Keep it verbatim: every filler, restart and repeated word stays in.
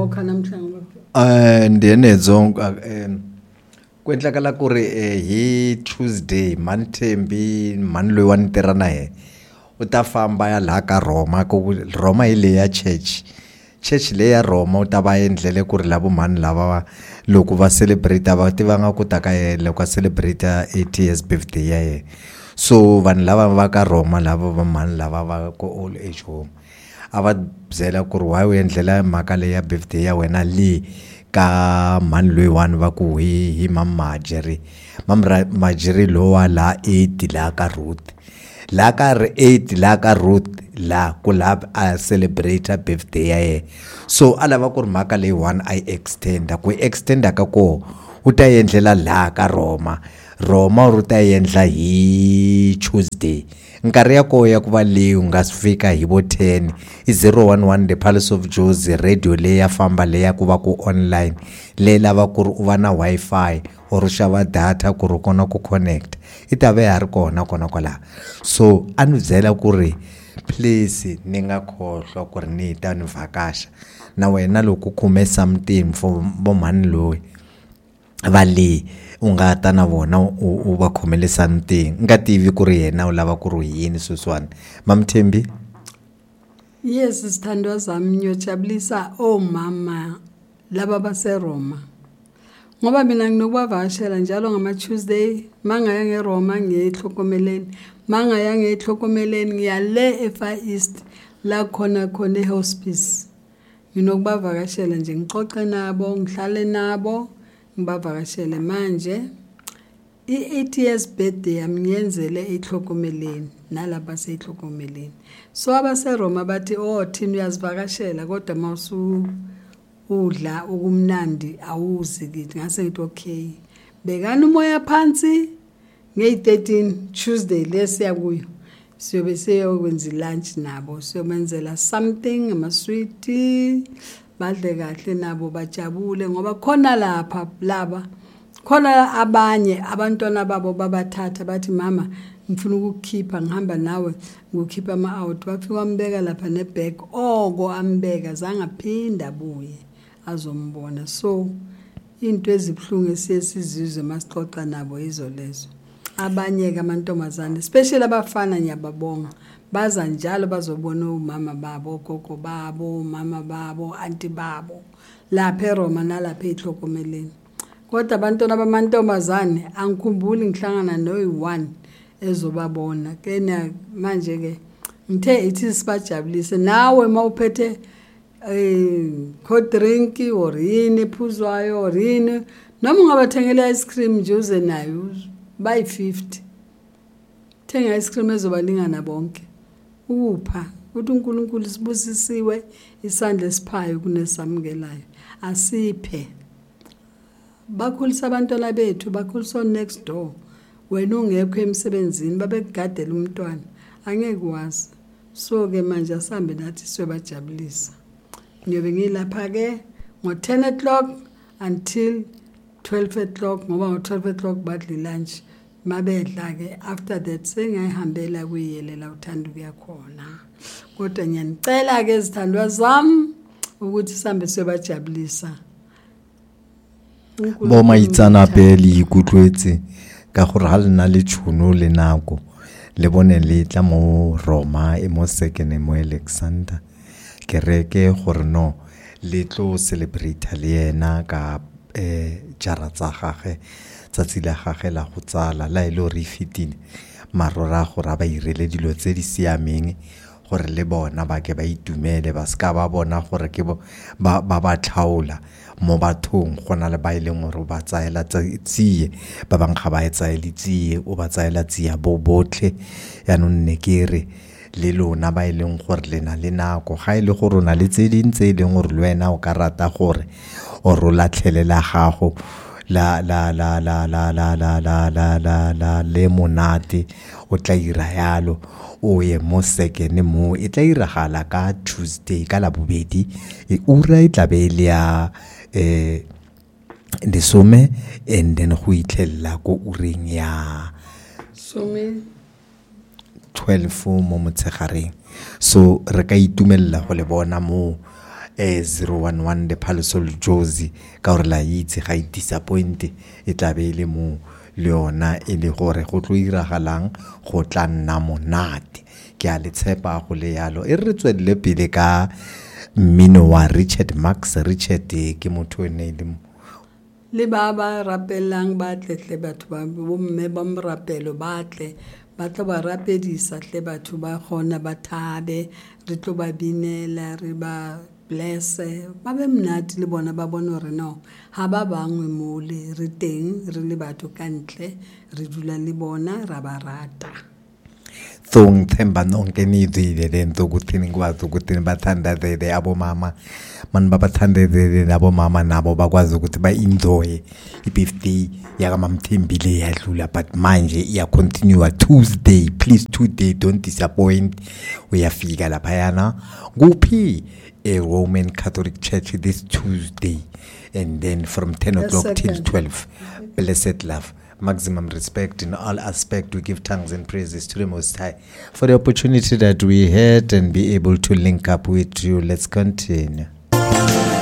awukha namhlanje eh ndiyenezo um kwenhlakala kuri hi Tuesday Manthembi mani loyi wa ni tirha na yena u ta famba ya laha ka Roma ku Roma hi leyi ya church church leyi ya Roma u ta va endlele ku ri lavo mani lava loko va celebrate va tiva nga ku ta ka yena loko celebrate eightieth birthday ya yena. So vanhu lava va ka Roma lava va mani lava va ko old age home a va byela ku ri why u endlela mhaka leyi ya birthday ya wena li ka mani loyi wani va ku hi hi Mam Marjorie Mam Marjorie lowa la eight la ka Ruth la ka eight la ka Ruth la ku la a celebrate birthday ya ye. So alava ku ri mhaka leyi one I extenda ku extenda ka ko u ta endlela la ka Roma Roma u ta endla hi Tuesday nkarhi ya ko ya ku va leyi u nga fika hi bo ten i zero one one the Palace of Jozi radio leyi ya famba leyi ya ku va ku online leyi lava ku ri u va na Wi-Fi or xava data ku ri kona ku connect i ta ve ha ri kona kona kwala. So a ni byela ku ri please ni nga khohlwa ku ri ni ta ni vhakaxa na wena loko khume something for bo mani loyi va le u nga ta na vona u va khomele something nga tivi ku ri yena u lava ku ri yini sweswiwani. Mamthembi yes sithandwa zami ngiyojabulisa omama laba base Roma ngoba mina nginokubavakashela njalo ngama Tuesday mangaya ngeRoma ngiyehlokomeleni mangaya ngiyehlokomeleni ngiyale eFar East la khona khona ehospice nginokubavakashela nje ngixoxe nabo ngihlale nabo ngibavakashele manje i-eightieth birthday yami ngiyenzele ehlokomeleni nalapha sehlokomeleni. So abase Roma bathi oh thina uyazivakashela kodwa mawusu udla ukumnandi awuzi kithi ngase ngithi okay bekani umoya phansi ngey thirteen Tuesday lesiya kuyo siyobe seyokwenza lunch nabo siyomenzela something ama sweet badle kahle nabo bajabule ngoba khona lapha laba khona abanye abantwana babo babathatha bathi mama ngifuna ukukhipha ngihamba nawe ngokhipha ama out bafika bambeka lapha nebag oko ambeka zangaphinda buye azombona. So into ezibhlungu esiyesizizwe masixoxa nabo izolezo abanye ke amantombazane especially abafana nyababonga baza njalo bazobona umama babo gogo babo mama babo auntie babo lapha eRoma nalapha ehlokomeleni. Kodwa abantwana bamantombazane angikhumbuli ngihlangana noyi-one ezobabona kena manje ke ngithe ithi sibajabulise nawe mawuphethe eh cold drink or yini phuzwayo or yini noma ungabathengela ice cream nje uze nayo by fifty thenga ice cream ezobalingana bonke upha uthi uNkulunkulu sibusisiwe isandla esiphayo kunesamukelayo asiphe bakhulisa abantwana bethu bakhulisa next door wena ungekho emsebenzini babekugadela umntwana angeke wazi. So ke manje asambe nathi siyobajabulisa ngiyobe ngilapha ke ngo ten o'clock until twelve o'clock ngoba ngo twelve o'clock badli lunch mabedla ke after that sengayihambela kuyiyelela uthando kuyakhona. Kodwa ngiyanicela ke izithandwa zami ukuthi sambe siyobajabulisa bo maitsana pele ikutlwetse ka gore ha lena le tšhono le nako le bone le tla mo Roma e mo second mo Alexander ke reke gore no le tlo celebrate le yena ka eh jara tsa gagwe tsa tsila gagwe la go tsala la ile re fitile marora gore ba irele dilo tse di siameng gore le bona ba ke ba itumele ba ska ba bona gore ke ba ba tlhaola mo bathong gona le ba ile ngore ba tsaela tsiye ba bang ga ba etsaele tsiye o ba tsaela tsia bo botle ya no nne kere le lona ba ile ngore lena le nako ga ile go rona le tse dintse ile ngore le wena o ka rata gore o rola tlhelela gago la la la la la la la la la la la le monate o tla ira yalo o ye mo second mo e tla iragala ka Tuesday ka la bobedi e ura e tla be le ya eh de some and then go itlhella go ureng ya some twelve mo motsegareng. So re ka itumella go le bona mo eh zero one one the Palisol Josie ka gore la itse ga I disappoint e tla be le mo le yona e le gore go tlo iragalang go tla nna monate ke a le tshepa go le yalo e re tswelle pele ka mmino wa Richard Max Richard ke motho ene le le ba ba rapelang ba tletle batho ba bomme ba morapelo ba tle ba tlo ba rapedisa tle batho ba gona ba thabe re tlo ba binela re ba bless ba be mnati le bona ba bona re no ha ba bangwe mole re teng re le batho ka ntle re dula le bona ra ba rata thong themba nonke nidile lento ukuthi ngikwazi ukuthi bathandazele abo mama man babathandazele abo mama nabo bakwazi ukuthi ba enjoy i-birthday yakamamthembile yadlula but manje iya continue Tuesday please today don't disappoint uyafika lapha yana kuphi a Roman Catholic Church this Tuesday and then from ten o'clock till twelve blessed love maximum respect in all aspects. We give thanks and praises to the Most High for the opportunity that we had and be able to link up with you. Let's continue.